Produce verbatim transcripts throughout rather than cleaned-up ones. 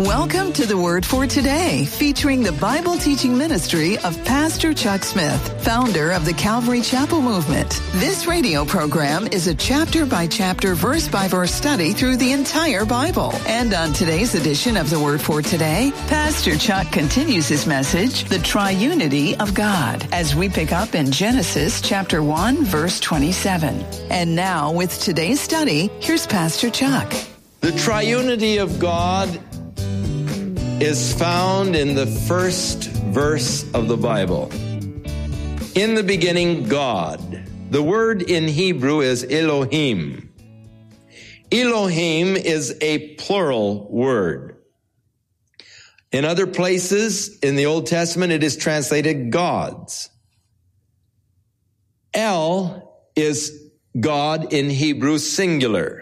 Welcome to the Word for Today, featuring the Bible teaching ministry of Pastor Chuck Smith, founder of the Calvary Chapel Movement. This radio program is a chapter-by-chapter, verse-by-verse study through the entire Bible. And on today's edition of the Word for Today, Pastor Chuck continues his message, The Triunity of God, as we pick up in Genesis chapter one, verse twenty-seven. And now, with today's study, here's Pastor Chuck. The triunity of God is found in the first verse of the Bible. In the beginning, God. The word in Hebrew is Elohim. Elohim is a plural word. In other places in the Old Testament, it is translated gods. El is God in Hebrew singular.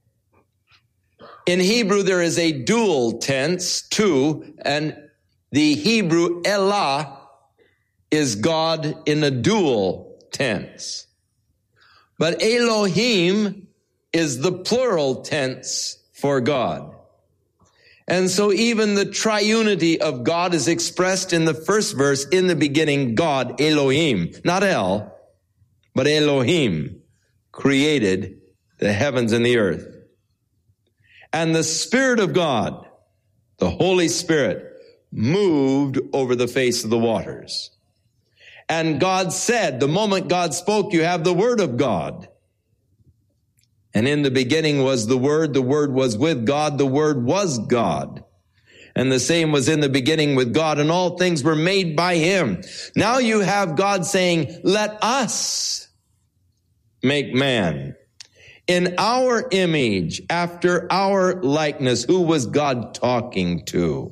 In Hebrew, there is a dual tense, two, and the Hebrew Elah is God in a dual tense. But Elohim is the plural tense for God. And so even the triunity of God is expressed in the first verse, in the beginning, God, Elohim, not El, but Elohim, created the heavens and the earth. And the Spirit of God, the Holy Spirit, moved over the face of the waters. And God said, the moment God spoke, you have the Word of God. And in the beginning was the Word, the Word was with God, the Word was God. And the same was in the beginning with God, and all things were made by Him. Now you have God saying, let us make man in our image, after our likeness. Who was God talking to?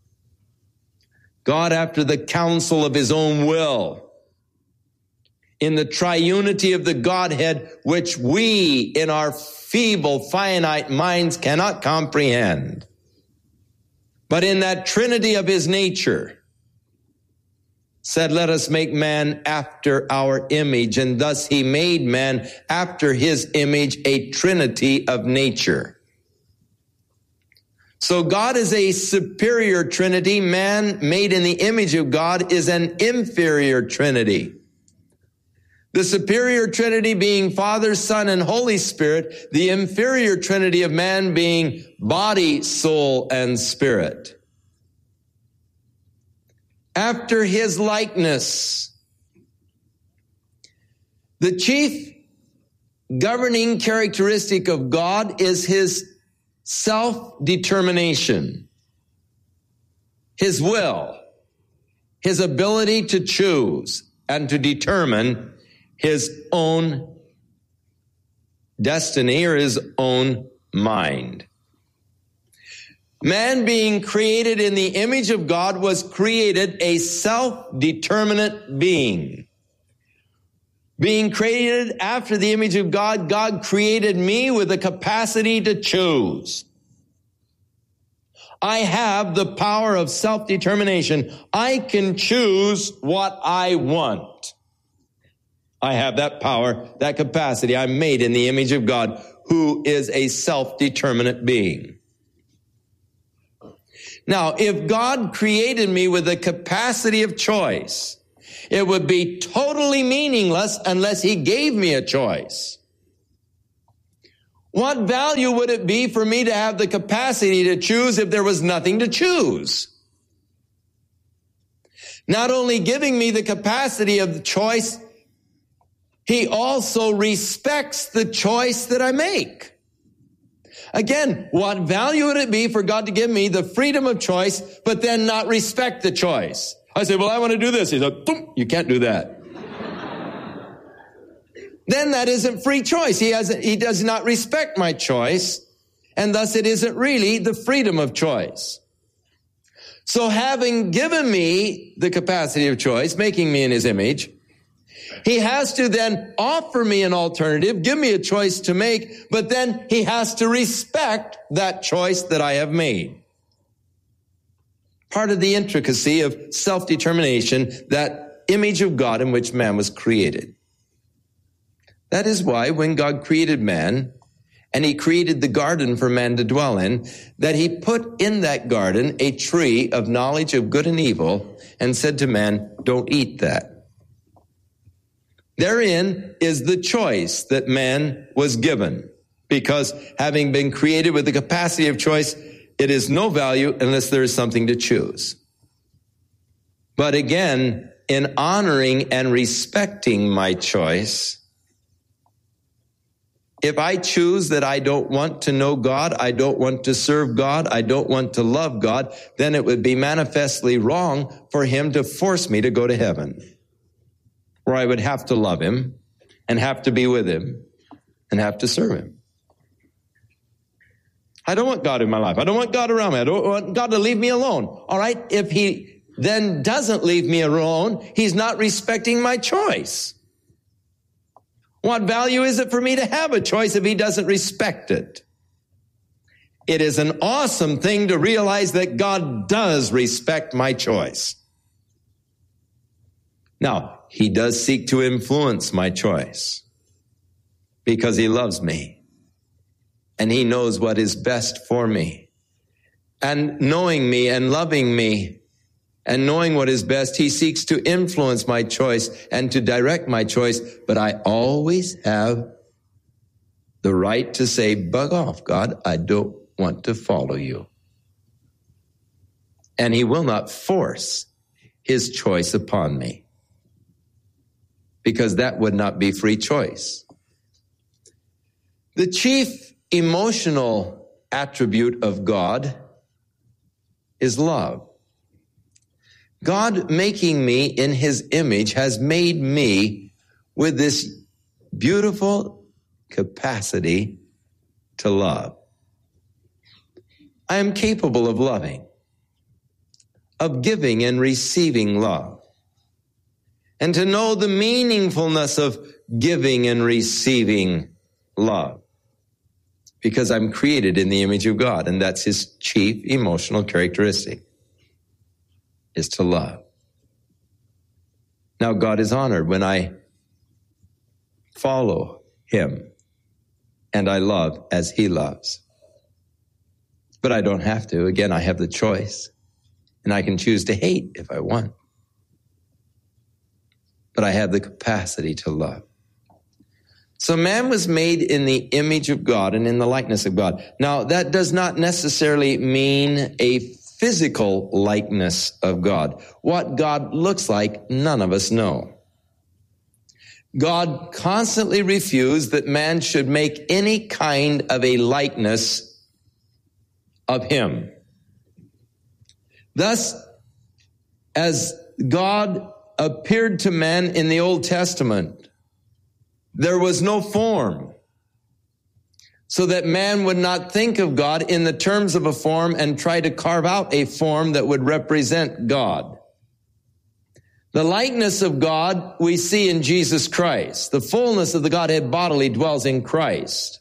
God after the counsel of His own will. In the triunity of the Godhead, which we in our feeble, finite minds cannot comprehend. But in that trinity of His nature, said, let us make man after our image. And thus He made man after His image, a trinity of nature. So God is a superior trinity. Man made in the image of God is an inferior trinity. The superior trinity being Father, Son, and Holy Spirit. The inferior trinity of man being body, soul, and spirit. After His likeness. The chief governing characteristic of God is His self-determination, His will, His ability to choose and to determine His own destiny or His own mind. Man, being created in the image of God, was created a self-determinate being. Being created after the image of God, God created me with the capacity to choose. I have the power of self-determination. I can choose what I want. I have that power, that capacity. I'm made in the image of God, who is a self-determinate being. Now, if God created me with the capacity of choice, it would be totally meaningless unless He gave me a choice. What value would it be for me to have the capacity to choose if there was nothing to choose? Not only giving me the capacity of choice, He also respects the choice that I make. Again, what value would it be for God to give me the freedom of choice, but then not respect the choice? I say, well, I want to do this. He said, boom, you can't do that. Then that isn't free choice. He has, he does not respect my choice, and thus it isn't really the freedom of choice. So having given me the capacity of choice, making me in His image, He has to then offer me an alternative, give me a choice to make, but then He has to respect that choice that I have made. Part of the intricacy of self-determination, that image of God in which man was created. That is why when God created man and he created the garden for man to dwell in, that he put in that garden a tree of knowledge of good and evil and said to man, don't eat that. Therein is the choice that man was given, because having been created with the capacity of choice, it is no value unless there is something to choose. But again, in honoring and respecting my choice, if I choose that I don't want to know God, I don't want to serve God, I don't want to love God, then it would be manifestly wrong for him to force me to go to heaven, where I would have to love him and have to be with him and have to serve him. I don't want God in my life. I don't want God around me. I don't want God to leave me alone. All right, if he then doesn't leave me alone, he's not respecting my choice. What value is it for me to have a choice if he doesn't respect it? It is an awesome thing to realize that God does respect my choice. Now, he does seek to influence my choice because he loves me and he knows what is best for me. And knowing me and loving me and knowing what is best, he seeks to influence my choice and to direct my choice. But I always have the right to say, bug off, God, I don't want to follow you. And he will not force his choice upon me, because that would not be free choice. The chief emotional attribute of God is love. God, making me in his image, has made me with this beautiful capacity to love. I am capable of loving, of giving and receiving love, and to know the meaningfulness of giving and receiving love, because I'm created in the image of God, and that's his chief emotional characteristic, is to love. Now, God is honored when I follow him and I love as he loves. But I don't have to. Again, I have the choice, and I can choose to hate if I want. But I have the capacity to love. So man was made in the image of God and in the likeness of God. Now, that does not necessarily mean a physical likeness of God. What God looks like, none of us know. God constantly refused that man should make any kind of a likeness of him. Thus, as God appeared to men in the Old Testament, there was no form, so that man would not think of God in the terms of a form and try to carve out a form that would represent God. The likeness of God we see in Jesus Christ. The fullness of the Godhead bodily dwells in Christ.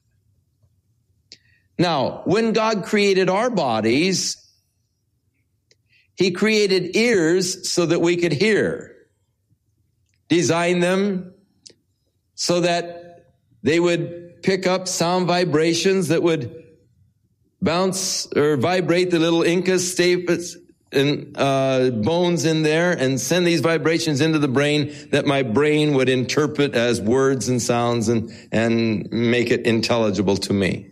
Now, when God created our bodies, he created ears so that we could hear, designed them so that they would pick up sound vibrations that would bounce or vibrate the little incus stapes and uh, bones in there and send these vibrations into the brain that my brain would interpret as words and sounds and, and make it intelligible to me.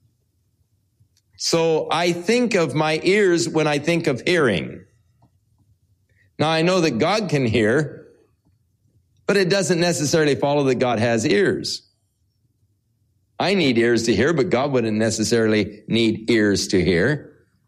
So I think of my ears when I think of hearing. Now I know that God can hear, but it doesn't necessarily follow that God has ears. I need ears to hear, but God wouldn't necessarily need ears to hear.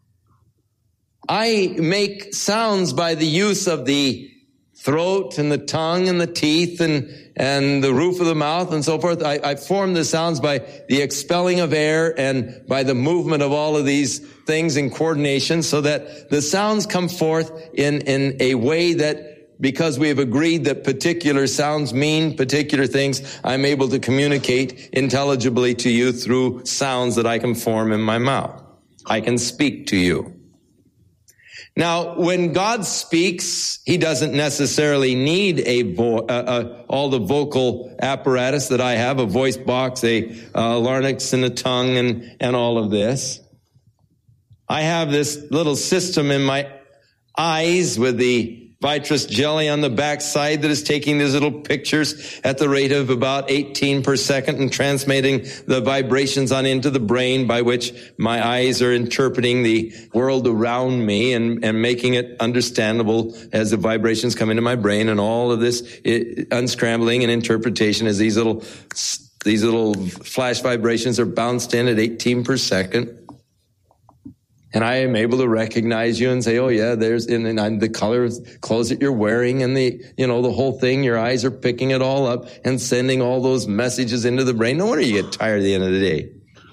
I make sounds by the use of the throat and the tongue and the teeth and, and the roof of the mouth and so forth. I, I form the sounds by the expelling of air and by the movement of all of these things in coordination, so that the sounds come forth in, in a way that, because we have agreed that particular sounds mean particular things, I'm able to communicate intelligibly to you through sounds that I can form in my mouth. I can speak to you. Now, when God speaks, he doesn't necessarily need a vo- uh, uh, all the vocal apparatus that I have, a voice box, a uh, larynx and a tongue and, and all of this. I have this little system in my eyes with the vitreous jelly on the backside that is taking these little pictures at the rate of about eighteen per second and transmitting the vibrations on into the brain, by which my eyes are interpreting the world around me and, and making it understandable as the vibrations come into my brain. And all of this it, unscrambling and interpretation as these little, these little flash vibrations are bounced in at eighteen per second. And I am able to recognize you and say, oh yeah, there's, and, and the color of clothes that you're wearing and the, you know, the whole thing, your eyes are picking it all up and sending all those messages into the brain. No wonder you get tired at the end of the day.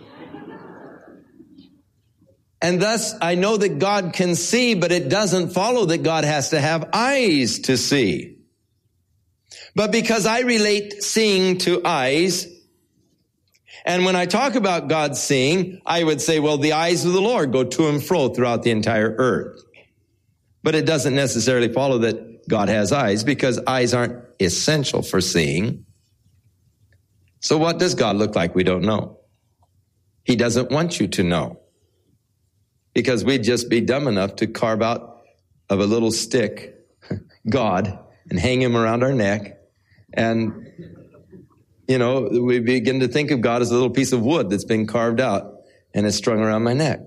And thus, I know that God can see, but it doesn't follow that God has to have eyes to see. But because I relate seeing to eyes, and when I talk about God seeing, I would say, well, the eyes of the Lord go to and fro throughout the entire earth. But it doesn't necessarily follow that God has eyes, because eyes aren't essential for seeing. So what does God look like? We don't know. He doesn't want you to know, because we'd just be dumb enough to carve out of a little stick God and hang him around our neck. And you know, we begin to think of God as a little piece of wood that's been carved out and is strung around my neck.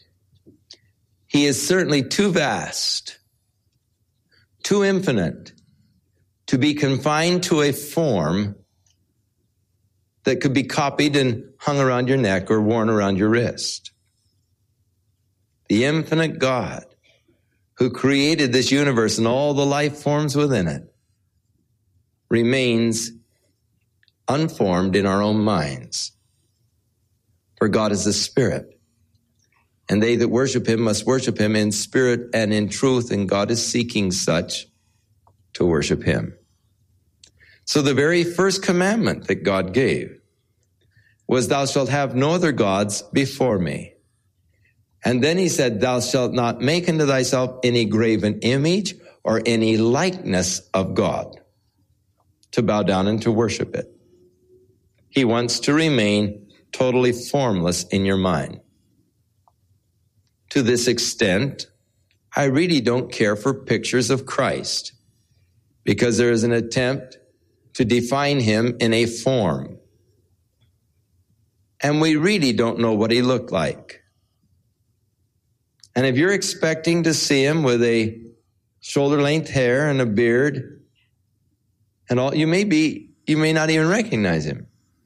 He is certainly too vast, too infinite, to be confined to a form that could be copied and hung around your neck or worn around your wrist. The infinite God who created this universe and all the life forms within it remains unformed in our own minds. For God is a spirit, and they that worship him must worship him in spirit and in truth, and God is seeking such to worship him. So the very first commandment that God gave was, thou shalt have no other gods before me. And then he said, thou shalt not make unto thyself any graven image or any likeness of God, to bow down and to worship it. He wants to remain totally formless in your mind. To this extent, I really don't care for pictures of Christ, because there is an attempt to define him in a form. And we really don't know what he looked like. And if you're expecting to see him with a shoulder-length hair and a beard and all, you may be, you may not even recognize him.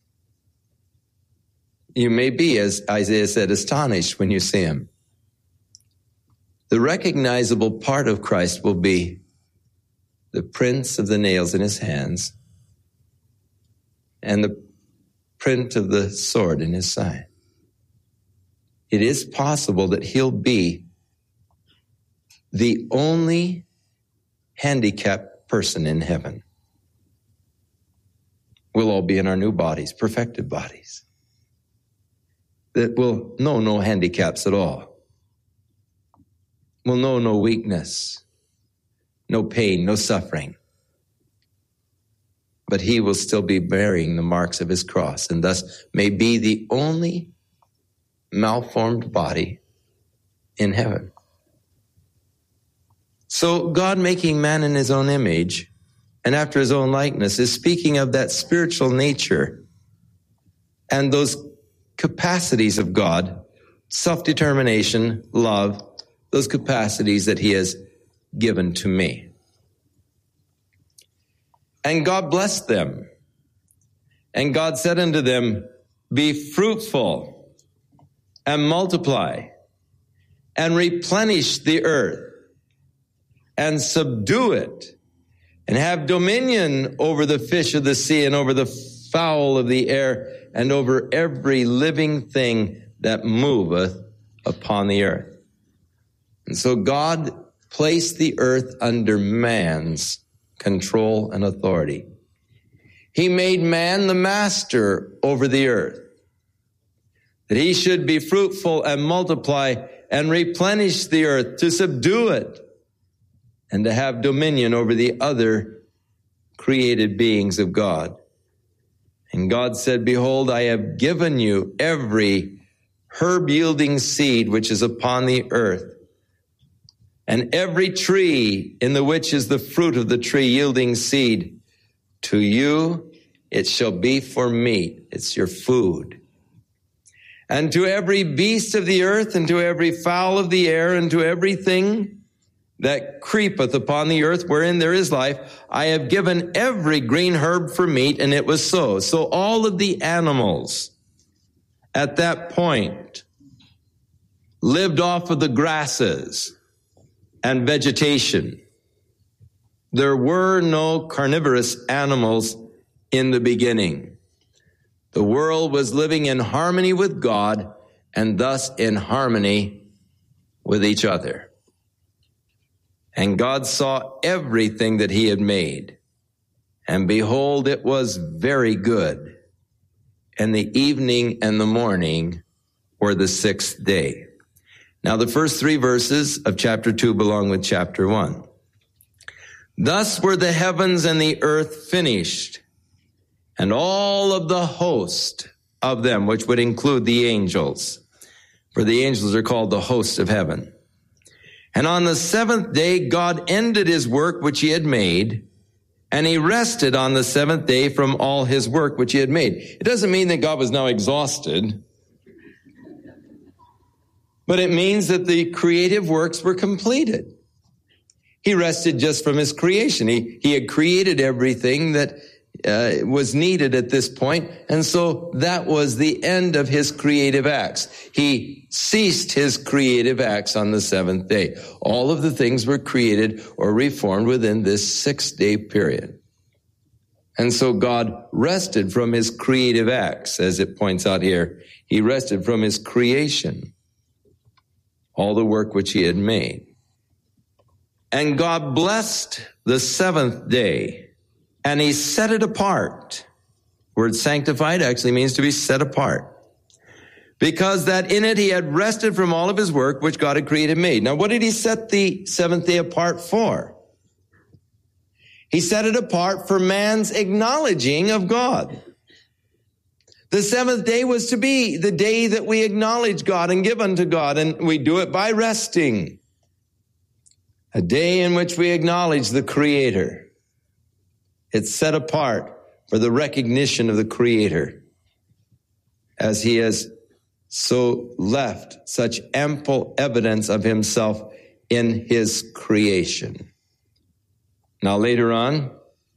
You may be, as Isaiah said, astonished when you see him. The recognizable part of Christ will be the prints of the nails in his hands and the print of the sword in his side. It is possible that he'll be the only handicapped person in heaven. We'll all be in our new bodies, perfected bodies, that will know no handicaps at all, will know no weakness, no pain, no suffering. But he will still be bearing the marks of his cross, and thus may be the only malformed body in heaven. So God, making man in his own image and after his own likeness, is speaking of that spiritual nature and those capacities of God, self-determination, love, those capacities that he has given to me. And God blessed them. And God said unto them, be fruitful and multiply and replenish the earth and subdue it and have dominion over the fish of the sea and over the fowl of the air and over every living thing that moveth upon the earth. And so God placed the earth under man's control and authority. He made man the master over the earth. that he should be fruitful and multiply and replenish the earth, to subdue it, and to have dominion over the other created beings of God. And God said, behold, I have given you every herb-yielding seed which is upon the earth, and every tree in the which is the fruit of the tree yielding seed. To you it shall be for meat. It's your food. And to every beast of the earth, and to every fowl of the air, and to everything that creepeth upon the earth wherein there is life, I have given every green herb for meat, and it was so. So all of the animals at that point lived off of the grasses and vegetation. There were no carnivorous animals in the beginning. The world was living in harmony with God, and thus in harmony with each other. And God saw everything that he had made, and behold, it was very good. And the evening and the morning were the sixth day. Now the first three verses of chapter two belong with chapter one. Thus were the heavens and the earth finished, and all of the host of them, which would include the angels, for the angels are called the host of heaven. And on the seventh day, God ended his work which he had made, and he rested on the seventh day from all his work which he had made. It doesn't mean that God was now exhausted, but it means that the creative works were completed. He rested just from his creation. He, he had created everything that uh, was needed at this point, and so that was the end of his creative acts. He ceased his creative acts on the seventh day. All of the things were created or reformed within this six-day period. And so God rested from his creative acts, as it points out here. He rested from his creation, all the work which he had made. And God blessed the seventh day, and he set it apart. The word sanctified actually means to be set apart, because that in it he had rested from all of his work which God had created and made. Now, what did he set the seventh day apart for? He set it apart for man's acknowledging of God. The seventh day was to be the day that we acknowledge God and give unto God, and we do it by resting. A day in which we acknowledge the Creator. It's set apart for the recognition of the Creator, as he has so left such ample evidence of himself in his creation. Now later on,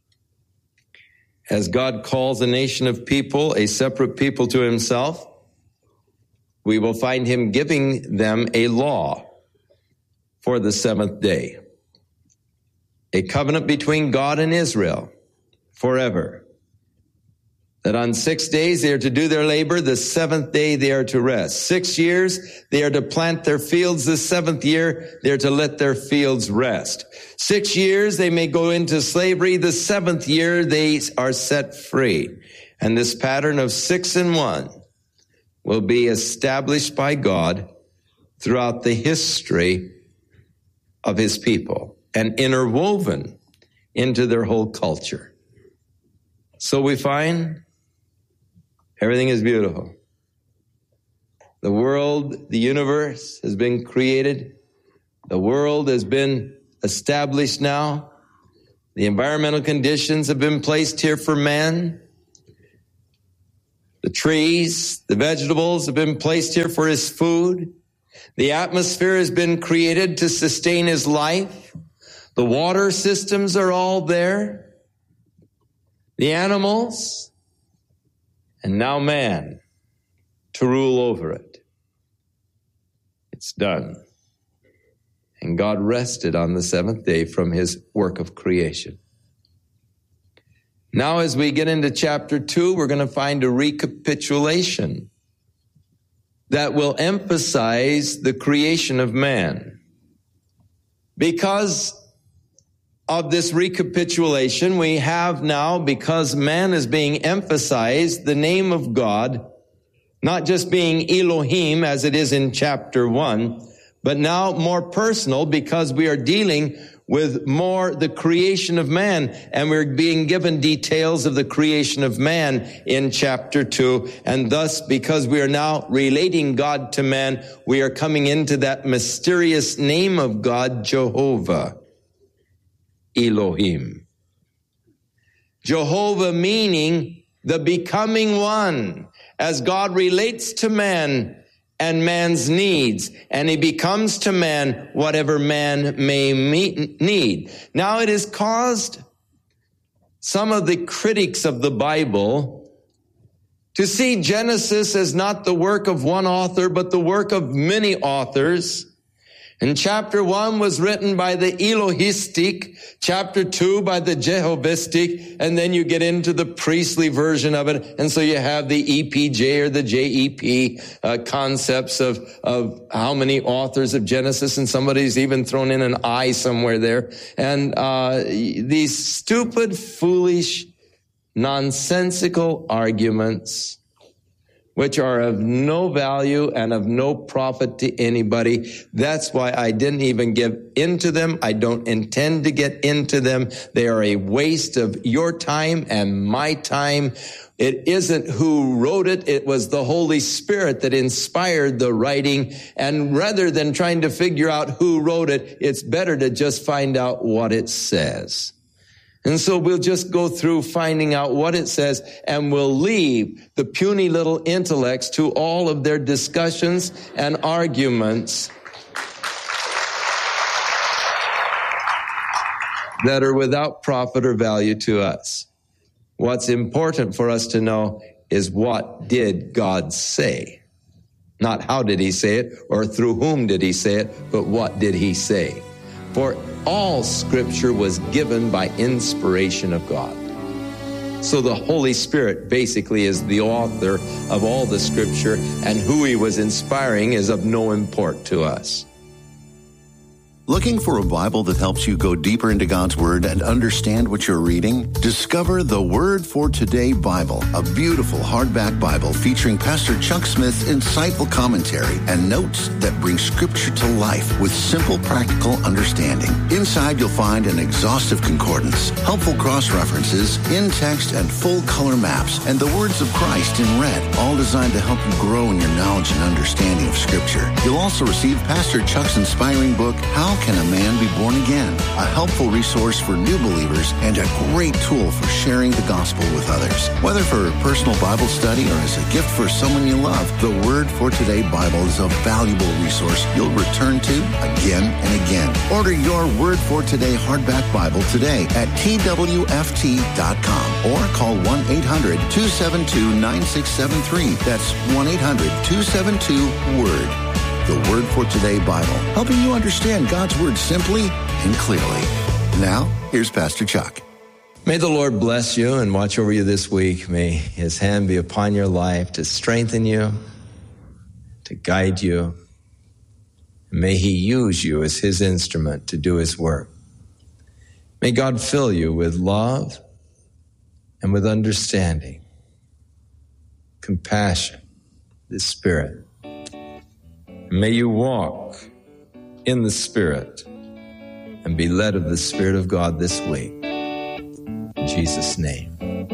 as God calls a nation of people, a separate people to himself, we will find him giving them a law for the seventh day. A covenant between God and Israel forever. That on six days they are to do their labor, the seventh day they are to rest. Six years they are to plant their fields, the seventh year they are to let their fields rest. Six years they may go into slavery, the seventh year they are set free. And this pattern of six and one will be established by God throughout the history of his people and interwoven into their whole culture. So we find everything is beautiful. The world, the universe has been created. The world has been established now. The environmental conditions have been placed here for man. The trees, the vegetables have been placed here for his food. The atmosphere has been created to sustain his life. The water systems are all there. The animals, and now man to rule over it. It's done. And God rested on the seventh day from his work of creation. Now, as we get into chapter two, we're going to find a recapitulation that will emphasize the creation of man. Because of this recapitulation, we have now, because man is being emphasized, the name of God Not just being Elohim as it is in chapter one, but now more personal because we are dealing with more the creation of man, and we're being given details of the creation of man in chapter two. And thus, because we are now relating God to man, we are coming into that mysterious name of God, Jehovah, Elohim. Jehovah meaning the becoming one, as God relates to man and man's needs, and he becomes to man whatever man may meet, need. Now it has caused some of the critics of the Bible to see Genesis as not the work of one author, but the work of many authors. And chapter one was written by the Elohistic, chapter two by the Jehovistic, and then you get into the priestly version of it. And so you have the E P J or the J E P uh, concepts of, of how many authors of Genesis, and somebody's even thrown in an I somewhere there. And uh these stupid, foolish, nonsensical arguments, which are of no value and of no profit to anybody. That's why I didn't even give into them. I don't intend to get into them. They are a waste of your time and my time. It isn't who wrote it. It was the Holy Spirit that inspired the writing. And rather than trying to figure out who wrote it, it's better to just find out what it says. And so we'll just go through finding out what it says, and we'll leave the puny little intellects to all of their discussions and arguments that are without profit or value to us. What's important for us to know is, what did God say? Not how did he say it or through whom did he say it, but what did he say? For all Scripture was given by inspiration of God. So the Holy Spirit basically is the author of all the Scripture, and who he was inspiring is of no import to us. Looking for a Bible that helps you go deeper into God's Word and understand what you're reading? Discover the Word for Today Bible, a beautiful hardback Bible featuring Pastor Chuck Smith's insightful commentary and notes that bring Scripture to life with simple, practical understanding. Inside, you'll find an exhaustive concordance, helpful cross-references, in-text and full-color maps, and the words of Christ in red, all designed to help you grow in your knowledge and understanding of Scripture. You'll also receive Pastor Chuck's inspiring book, How Can a Man Be Born Again? A helpful resource for new believers and a great tool for sharing the gospel with others. Whether for a personal Bible study or as a gift for someone you love, the Word for Today Bible is a valuable resource you'll return to again and again. Order your Word for Today hardback Bible today at T W F T dot com or call one eight hundred two seven two nine six seven three. That's one eight hundred two seven two WORD. The Word for Today Bible, helping you understand God's Word simply and clearly. Now, here's Pastor Chuck. May the Lord bless you and watch over you this week. May his hand be upon your life to strengthen you, to guide you. May he use you as his instrument to do his work. May God fill you with love and with understanding, compassion, the Spirit. May you walk in the Spirit and be led of the Spirit of God this week. In Jesus' name.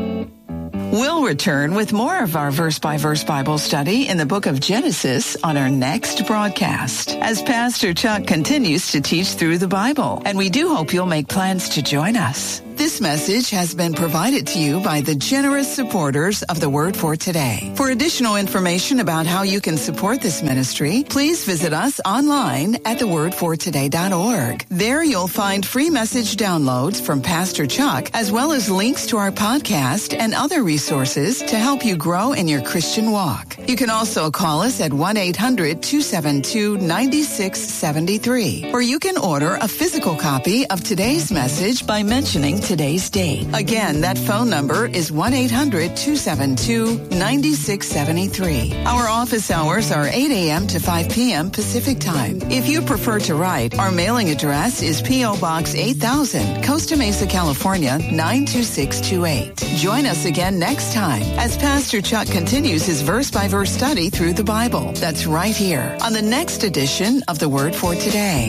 We'll return with more of our verse-by-verse Bible study in the book of Genesis on our next broadcast, as Pastor Chuck continues to teach through the Bible, and we do hope you'll make plans to join us. This message has been provided to you by the generous supporters of the Word for Today. For additional information about how you can support this ministry, please visit us online at the word for today dot org. There you'll find free message downloads from Pastor Chuck, as well as links to our podcast and other resources to help you grow in your Christian walk. You can also call us at one eight hundred two seven two nine six seven three, or you can order a physical copy of today's message by mentioning today's date. Again, that phone number is one eight hundred two seven two nine six seven three. Our office hours are eight a.m. to five p.m. Pacific Time. If you prefer to write, our mailing address is P O. Box eight thousand, Costa Mesa, California, nine two six two eight. Join us again next time as Pastor Chuck continues his verse-by-verse your study through the Bible. That's right here on the next edition of the Word for Today.